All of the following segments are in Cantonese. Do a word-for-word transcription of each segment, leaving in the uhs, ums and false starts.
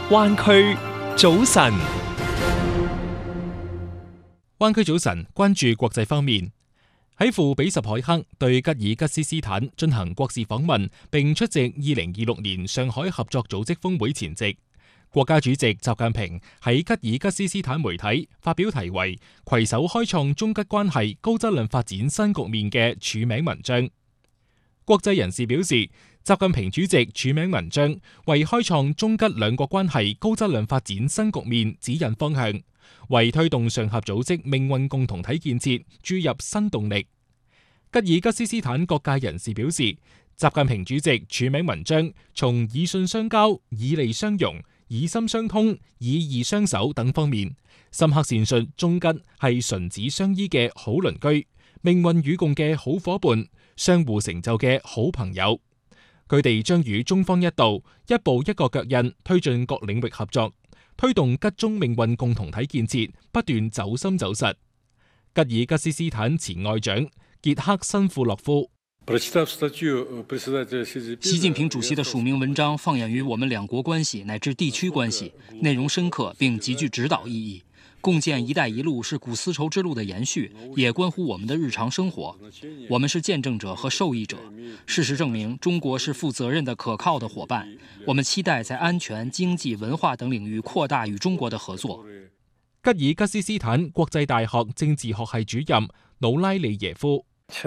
灣區早晨， 灣區早晨，關注國際方面。喺赴比什凱克對吉爾吉斯斯坦進行國事訪問，並出席二零二六年上海合作組織峰會前夕，國家主席習近平喺吉爾吉斯斯坦媒體發表題為《攜手開創中吉關係高質量發展新局面》嘅署名文章。國際人士表示，習近平主席署名文章為開創中吉兩國關係高質量發展新局面指引方向，為推動上合組織命運共同體建設注入新動力。吉爾吉斯斯坦各界人士表示，習近平主席署名文章從以信相交、以利相容、以心相通、以義相守等方面，深刻闡述中吉係唇齒相依嘅好鄰居，命運與共嘅好夥伴，相互成就嘅好朋友。佢哋將與中方一道，一步一個腳印推進各領域合作，推動吉中命運共同體建設不斷走深走實。吉爾吉斯斯坦前外長傑克申庫洛夫。 習近平主席的署名文章放眼於我們兩國關係乃至地區關係，內容深刻並極具指導意義。共建“一帶一路”是古絲綢之路的延續，也關乎我們的日常生活。我們是見證者和受益者。事實證明，中國是負責任的、可靠的夥伴。我們期待在安全、經濟、文化等領域擴大與中國的合作。 吉爾吉斯斯坦國際大學政治學系主任努拉利耶夫。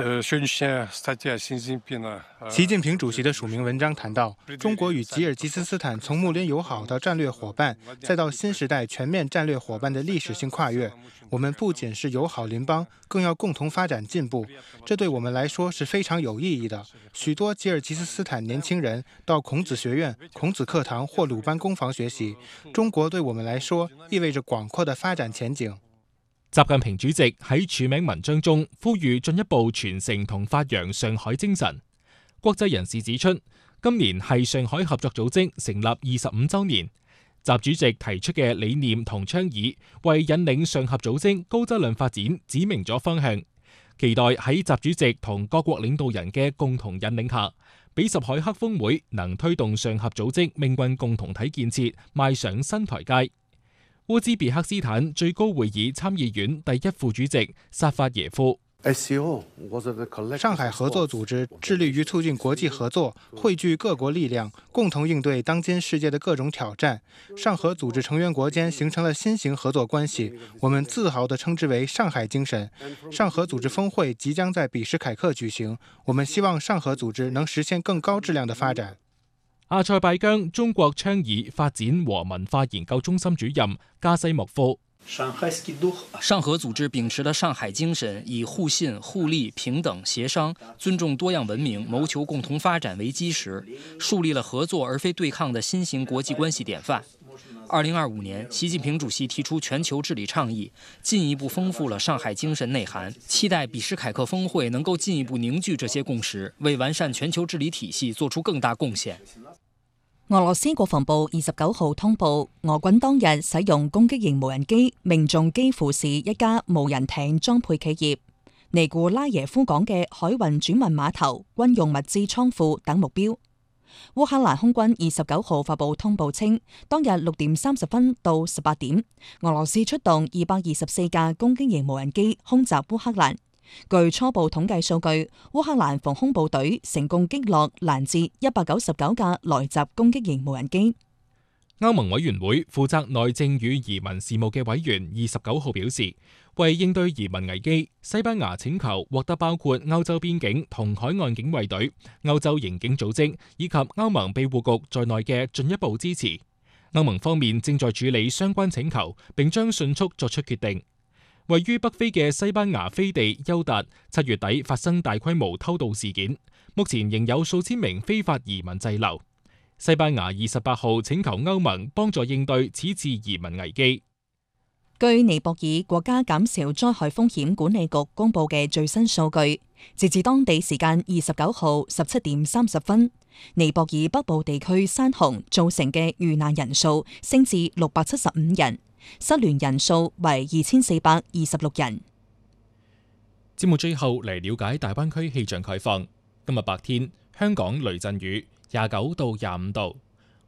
習近平主席的署名文章談到，中國與吉爾吉斯斯坦從睦鄰友好到戰略夥伴，再到新時代全面戰略夥伴的歷史性跨越。我們不僅是友好鄰邦，更要共同發展進步，這對我們來說是非常有意義的。許多吉爾吉斯斯坦年輕人到孔子學院、孔子課堂或魯班工坊學習，中國對我們來說意味着廣闊的發展前景。 習近平主席喺署名文章中呼籲進一步傳承同發揚上海精神。國際人士指出，今年係上海合作組織成立二十五週年，習主席提出嘅理念同倡議，為引領上合組織高質量發展指明咗方向。期待喺習主席同各國領導人嘅共同引領下，比什凱克峰會能推動上合組織命運共同體建設邁上新台階。烏茲別克斯坦最高會議參議院第一副主席薩法耶夫。 上海合作組織致力於促進國際合作，匯聚各國力量，共同應對當今世界的各種挑戰。上合組織成員國間形成了新型合作關係，我們自豪地稱之為上海精神。上合組織峰會即將在比什凱克舉行，我們希望上合組織能實現更高質量的發展。 阿塞拜疆中國倡議發展和文化研究中心主任加西莫夫。 上合組織秉持了上海精神，以互信、互利、平等、協商、尊重多樣文明、謀求共同發展為基石，樹立了合作而非對抗的新型國際關係典範。二零二五年，習近平主席提出全球治理倡議，進一步豐富了上海精神內涵。期待比什凱克峰會能夠進一步凝聚這些共識，為完善全球治理體系做出更大貢獻。 俄羅斯國防部二十九號通報，俄軍當日使用攻擊型無人機命中基輔市一家無人艇裝配企業尼古拉耶夫港嘅海運轉運碼頭、軍用物資倉庫等目標。烏克蘭空軍二十九號發布通報稱，當日六點三十分到十八點，俄羅斯出動二百二十四架攻擊型無人機空襲烏克蘭。據初步統計數據，烏克蘭防空部隊成功擊落攔截一百九十九架來襲攻擊型無人機。 歐盟委員會負責內政與移民事務嘅委員二十九號表示，為應對移民危機，西班牙請求獲得包括歐洲邊境同海岸警衛隊、歐洲刑警組織以及歐盟庇護局在內嘅進一步支持。歐盟方面正在處理相關請求，並將迅速作出決定。位於北非嘅西班牙飛地休達七月底發生大規模偷渡事件，目前仍有數千名非法移民滯留。西班牙二十八號請求歐盟幫助應對此次移民危機。 據尼泊爾國家減少災害風險管理局公布嘅最新數據，截至當地時間二十九號十七點三十分，尼泊爾北部地區山洪造成嘅遇難人數升至六百七十五人。失聯人數為二千四百二十六人。 節目最後嚟了解大灣區氣象概況。今日白天香港雷陣雨，廿九到廿五度；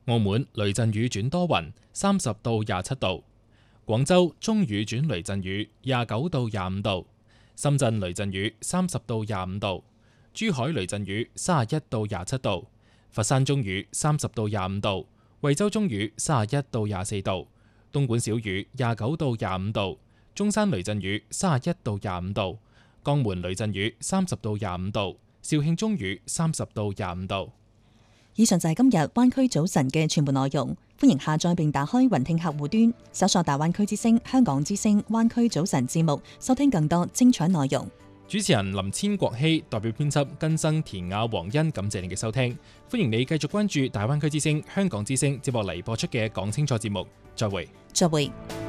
澳門雷陣雨轉多雲，三十到廿七度；廣州中雨轉雷陣雨，廿九到廿五度；深圳雷陣雨，三十到廿五度；珠海雷陣雨，三十一到廿七度；佛山中雨，三十到廿五度；惠州中雨，三十一到廿四度；東莞小雨，廿九到廿五度；中山雷陣雨，三十一到廿五度；江門雷陣雨，三十到廿五度；肇慶中雨，三十到廿五度。 以上就係今日灣區早晨嘅全部內容，歡迎下載並打開雲聽客戶端，搜索大灣區之聲、香港之聲、灣區早晨節目，收聽更多精彩內容。 主持人林千國希代表編輯根生田雅黃恩，感謝你嘅收聽，歡迎你繼續關注大灣區之聲、香港之聲接落嚟播出嘅講清楚節目，再會。 再會。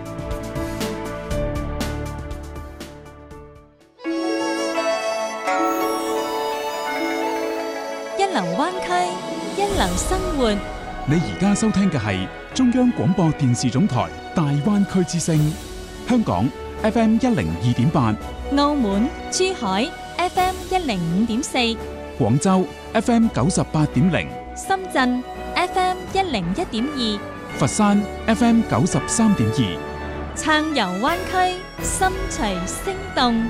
一流灣區。一流生活。 你而家收聽嘅係中央廣播電視總台大灣區之聲，香港 F M 一零二點八， 澳門珠海 F M 一零五點四， 廣州 F M 九十八點零， 深圳 F M 一零一點二， 佛山 F M 九十三點二， 暢遊灣區，心隨聲動。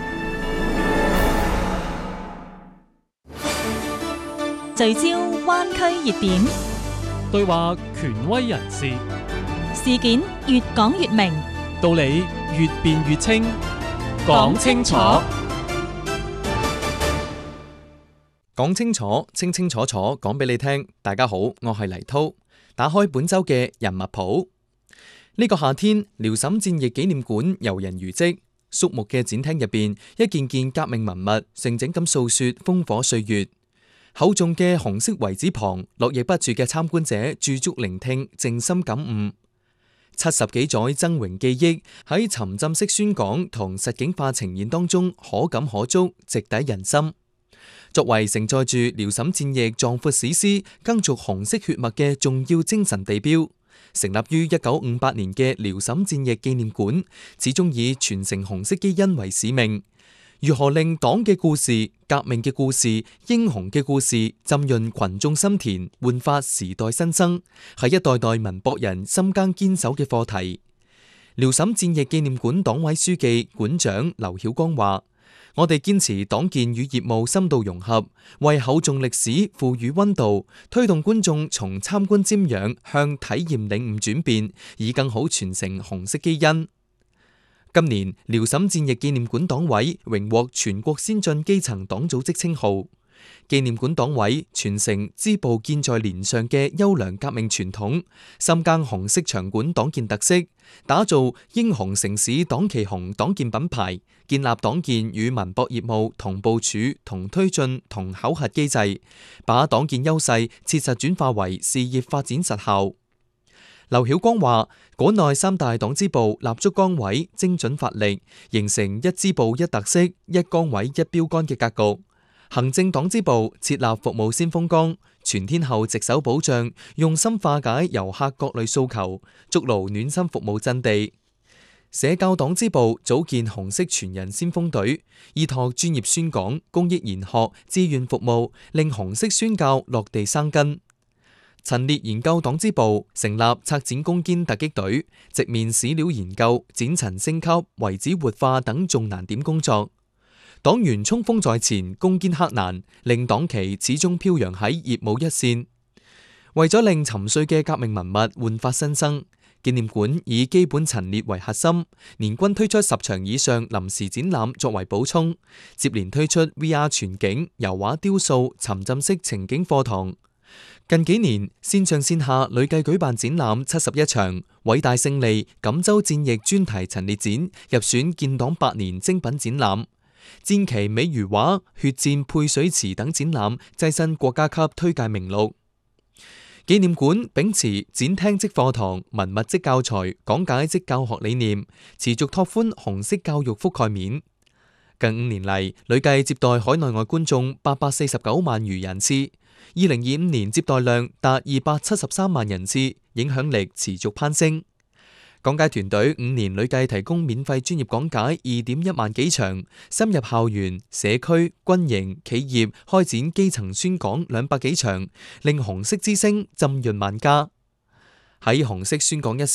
聚焦灣區熱點， 對話權威人士， 事件越講越明， 道理越辯越清，講清楚， 講清楚，清清楚楚講俾你聽。大家好，我係黎濤，打開本周嘅人物譜。呢個夏天，遼瀋戰役紀念館遊人如織，肅穆嘅展廳入邊，一件件革命文物靜靜咁訴說烽火歲月。厚重嘅紅色遺址旁，絡繹不絕嘅參觀者駐足聆聽，靜心感悟。七十幾載崢嶸記憶喺沉浸式宣講同實景化呈現當中，可感可觸，直抵人心。作為承載住遼瀋戰役壯闊史詩、耕築紅色血脈嘅重要精神地標，成立於一九五八年嘅遼瀋戰役紀念館，始終以傳承紅色基因為使命。如何令黨嘅故事、革命嘅故事、英雄嘅故事浸潤群眾心田，煥發時代新生，係一代代文博人深耕堅守嘅課題。遼瀋戰役紀念館黨委書記、館長劉曉光話：我哋堅持黨建與業務深度融合，為厚重歷史賦予溫度，推動觀眾從參觀瞻仰向體驗領悟轉變，以更好傳承紅色基因。今年遼瀋戰役紀念館黨委榮獲全國先進基層黨組織稱號，紀念館黨委傳承支部建在連上嘅優良革命傳統，深耕紅色場館黨建特色，打造英雄城市黨旗紅黨建品牌，建立黨建與文博業務同部署、同推進、同考核機制，把黨建優勢切實轉化為事業發展實效。劉曉光話：館內三大黨支部立足崗位，精準發力，形成一支部一特色、一崗位一標杆嘅格局。行政黨支部設立服務先鋒崗，全天候值守保障，用心化解遊客各類訴求，築牢暖心服務陣地。社教黨支部組建紅色傳人先鋒隊，依託專業宣講、公益研學、志願服務，令紅色宣教落地生根。陳列研究黨支部成立策展攻堅突擊隊，直面史料研究、展陳升級、遺址活化等重難點工作。黨員衝鋒在前，攻堅克難，令黨旗始終飄揚喺業務一線。為咗令沉睡嘅革命文物煥發新生，紀念館以基本陳列為核心，年均推出十場以上臨時展覽作為補充，接連推出 V R 全景、油畫雕塑、沉浸式情景課堂。近幾年，線上線下累計舉辦展覽七十一場，偉大勝利、錦州戰役專題陳列展入選建黨百年精品展覽，戰旗美如畫、血戰配水池等展覽躋身國家級推介名錄。紀念館秉持展廳即課堂、文物即教材、講解即教學理念，持續拓寬紅色教育覆蓋面。近五年嚟，累計接待海內外觀眾八百四十九萬餘人次。二零二五年接待量達二百七十三萬人次，影響力持續攀升。講解團隊五年累計提供免費專業講解二點一萬幾場，深入校園、社區、軍營、企業開展基層宣講兩百幾場，令紅色之聲浸潤萬家。 喺紅色宣講一